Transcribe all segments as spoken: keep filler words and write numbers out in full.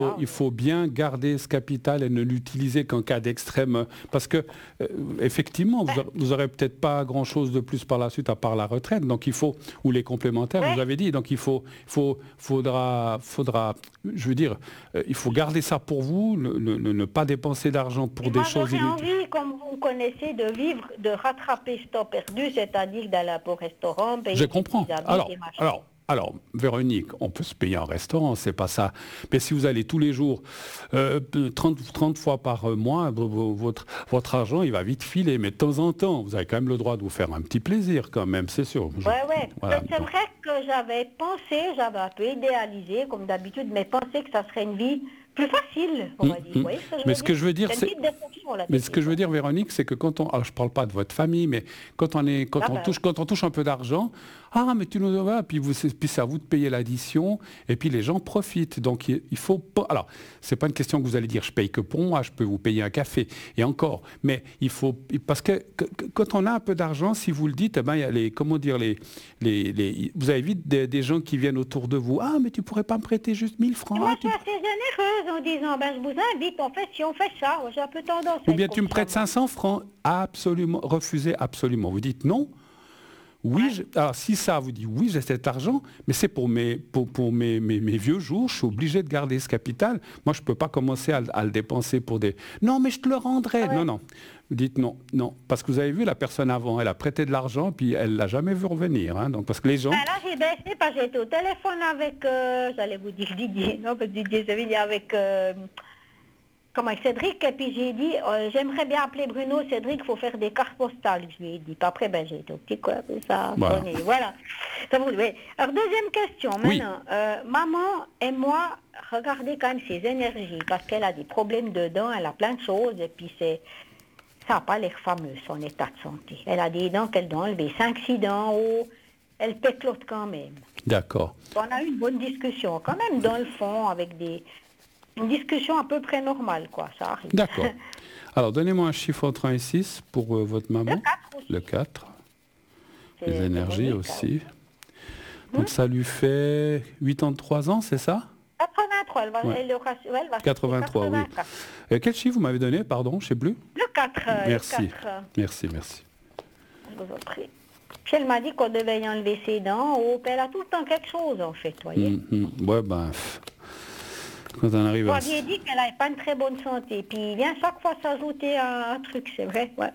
Ah, il faut bien garder ce capital et ne l'utiliser qu'en cas d'extrême. Parce que, euh, effectivement, vous, vous aurez peut-être pas grand-chose de plus par la suite à part la retraite. Donc il faut, ou les complémentaires, ouais. vous avez dit. Donc il faut, faut, faudra, faudra, je veux dire, euh, il faut garder ça pour vous, ne, ne, ne pas dépenser d'argent pour Et des moi, choses j'aurais inutiles. envie, comme vous connaissez, de vivre, de rattraper ce temps perdu, c'est-à-dire d'aller au restaurant, payer Je ses comprends. petits habits Alors, et machin. alors, alors, Véronique, on peut se payer un restaurant, c'est pas ça. Mais si vous allez tous les jours, euh, trente, trente fois par mois, votre, votre argent, il va vite filer. Mais de temps en temps, vous avez quand même le droit de vous faire un petit plaisir, quand même, c'est sûr. Je- Ouais, ouais. voilà, C'est donc. vrai que j'avais pensé, j'avais un peu idéalisé, comme d'habitude, mais pensé que ça serait une vie plus facile, on Hum, va dire. hum. Vous voyez ce que je Mais veux ce dire? que je veux dire, C'est une c'est... petite déception, là. Mais ce que je veux dire, Véronique, c'est que quand on, alors je parle pas de votre famille, mais quand on est, quand Ah on ben touche, quand on touche un peu d'argent, ah mais tu nous vas, puis vous, puis c'est à vous de payer l'addition, et puis les gens profitent. Donc il, il faut pas. Alors c'est pas une question que vous allez dire, je paye que pour moi, je peux vous payer un café, et encore. Mais il faut, parce que, que- que- quand on a un peu d'argent, si vous le dites, eh ben il y a les, comment dire, les, les, les- vous avez vite des, des gens qui viennent autour de vous. Ah mais tu pourrais pas me prêter juste mille francs. Et moi, Ah, je tu- suis assez généreuse en disant, ben, je vous invite, on fait ci, on fait ça. J'ai un peu tendance à Ou être bien comme tu me ça, prêtes moi. cinq cents francs. Absolument, refusez absolument. Vous dites non. Oui, Ouais. je- alors si ça vous dit oui, j'ai cet argent, mais c'est pour mes, pour, pour mes, mes, mes vieux jours, je suis obligé de garder ce capital. Moi, je ne peux pas commencer à, à le dépenser pour des... Non, mais je te le rendrai. Ah ouais. Non, non. Vous dites non, non. Parce que vous avez vu la personne avant, elle a prêté de l'argent, puis elle ne l'a jamais vu revenir. Hein. Donc, parce que les gens... Ben là, j'ai baissé parce que j'étais au téléphone avec, euh, j'allais vous dire Didier, non, parce que Didier, ça veut dire avec... euh, Comment, avec Cédric, et puis j'ai dit, euh, j'aimerais bien appeler Bruno, Cédric, il faut faire des cartes postales, je lui ai dit. Puis après, ben, j'ai été au petit quoi, ça a Voilà. sonné, voilà. Ça vous, oui. Alors, deuxième question, Oui. maintenant. Euh, maman et moi, regardez quand même ses énergies, parce qu'elle a des problèmes de dents, elle a plein de choses, et puis c'est, ça n'a pas l'air fameux, son état de santé. Elle a des dents qu'elle doit enlever, cinq six dents en haut, elle péclote quand même. D'accord. On a eu une bonne discussion, quand même, dans le fond, avec des... Une discussion à peu près normale, quoi, ça arrive. D'accord. Alors, donnez-moi un chiffre entre un et six pour euh, votre maman. Le quatre aussi. Le quatre. C'est- Les c'est énergies Monique, aussi. Hmm? Donc, ça lui fait quatre-vingt-trois ans, c'est ça? quatre-vingt-trois, elle va, Ouais. elle aura- ouais, elle va quatre-vingt-trois, oui. quatre-vingt-quatre. Euh, quel chiffre vous m'avez donné, pardon, je ne sais plus. Le quatre, euh, Merci. le quatre, euh, Merci, merci. je vous en prie. Puis elle m'a dit qu'on devait y enlever ses dents, oh, puis elle a tout le temps quelque chose, en fait, vous voyez. Hum, hum. Ouais, ben, pff, quand on arrive Vous à... aviez dit qu'elle n'avait pas une très bonne santé, puis il vient chaque fois s'ajouter un, un truc, c'est vrai, ouais.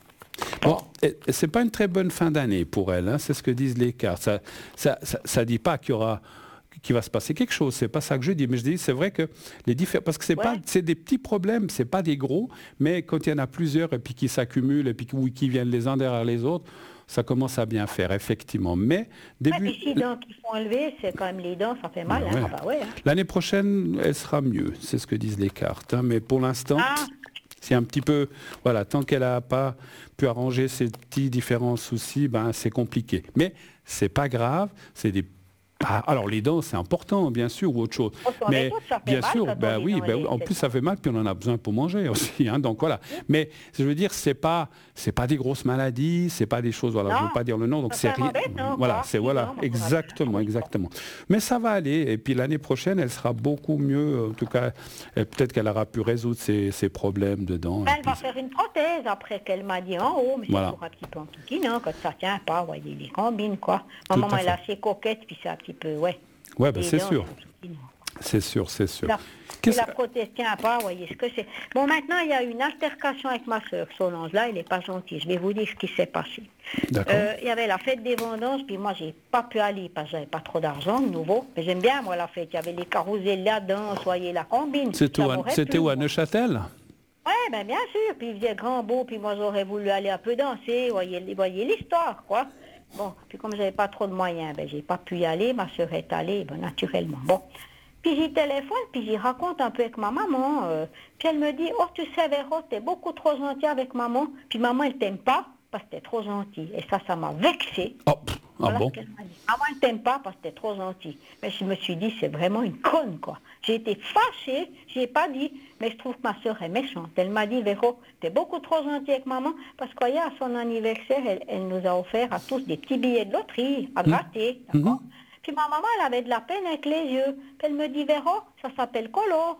Bon, et- et c'est pas une très bonne fin d'année pour elle, hein, c'est ce que disent les cartes. Ça ça, ça, ça dit pas qu'il y aura qu'il va se passer quelque chose, c'est pas ça que je dis, mais je dis c'est vrai que les différents, parce que c'est Ouais. pas, c'est des petits problèmes, c'est pas des gros, mais quand il y en a plusieurs et puis qui s'accumulent et puis qui, qui viennent les uns derrière les autres, ça commence à bien faire effectivement. Mais Ouais, début puis six dents qu'il faut enlever, c'est quand même les dents, ça fait mal, Ben hein. ouais. Ah bah ouais, hein. L'année prochaine, elle sera mieux, c'est ce que disent les cartes, hein, mais pour l'instant. Ah. C'est un petit peu, voilà, tant qu'elle n'a pas pu arranger ces petits différents soucis, ben c'est compliqué. Mais c'est pas grave, c'est des ah, alors les dents c'est important bien sûr ou autre chose. Oh, sur les Mais autres, ça fait bien mal sûr, quand on ben est oui, dans ben les- oui, en plus ça fait mal puis on en a besoin pour manger aussi, hein, donc voilà. Mais je veux dire c'est pas c'est pas des grosses maladies, c'est pas des choses voilà, je Non. veux pas dire le nom donc Ça c'est fait rien. embêtant, Voilà, quoi. c'est Six voilà, dents, moi, exactement, faudra- exactement. Mais ça va aller et puis l'année prochaine elle sera beaucoup mieux. En tout cas, elle- peut-être qu'elle aura pu résoudre ses, ses problèmes dedans. Elle va faire une prothèse après qu'elle m'a dit en haut, mais Voilà. c'est toujours un petit peu en kikinant, quand ça tient pas, vous voyez, les combines, quoi. Tout Ma maman, à elle fait. est assez coquette, puis c'est un petit peu, ouais. Ouais, ben Les c'est dents, sûr, c'est en kikinant. c'est sûr, c'est sûr. La, si Qu'est-ce la que- prothèse tient pas, vous voyez ce que c'est. Bon, maintenant, il y a eu une altercation avec ma soeur, Solange. Là, elle n'est pas gentille. Je vais vous dire ce qui s'est passé. D'accord. Euh, il y avait la fête des vendanges, puis moi, j'ai pas pu aller parce que j'avais pas trop d'argent, de nouveau. Mais j'aime bien, moi, la fête. Il y avait les carousels là-dedans, soyez la combine. C'était Ça où, à- m'aurait c'était plu, où à moi. Neuchâtel? Ouais, ben bien sûr, puis il faisait grand beau, puis moi j'aurais voulu aller un peu danser, voyez, voyez l'histoire, quoi. Bon, puis comme j'avais pas trop de moyens, ben j'ai pas pu y aller, ma soeur est allée, ben naturellement. Bon, puis j'y téléphone, puis j'y raconte un peu avec ma maman, euh, puis elle me dit, oh tu sais Véro, t'es beaucoup trop gentil avec maman, puis maman elle t'aime pas parce que t'es trop gentil, et ça, ça m'a vexée. Oh, pff, ah Voilà bon? ce qu'elle m'a dit. Maman elle t'aime pas parce que t'es trop gentil. Mais je me suis dit, c'est vraiment une conne, quoi. J'ai été fâchée, j'ai pas dit, mais je trouve que ma soeur est méchante. Elle m'a dit, Véro, t'es beaucoup trop gentil avec maman, parce qu'à son anniversaire, elle, elle nous a offert à tous des petits billets de loterie à gratter, d'accord? Puis ma maman, elle avait de la peine avec les yeux. Puis elle me dit, Véro, ça s'appelle color.